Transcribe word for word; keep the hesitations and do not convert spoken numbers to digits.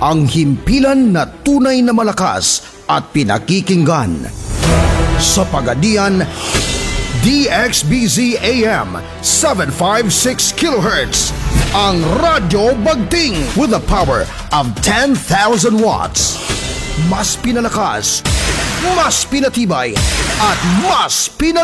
ang himpilan na tunay na malakas at pinakikinggan. Sa Pagadian, D X B Z A M seven fifty-six kilohertz, ang Radyo Bagting with a power of ten thousand watts. Mas pinalakas, mas pinatibay, at mas pinalakas.